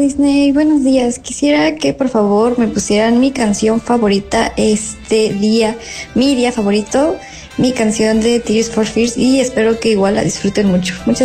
Disney, buenos días. Quisiera que por favor me pusieran mi canción favorita este día, mi día favorito, mi canción de Tears for Fears y espero que igual la disfruten mucho. Muchas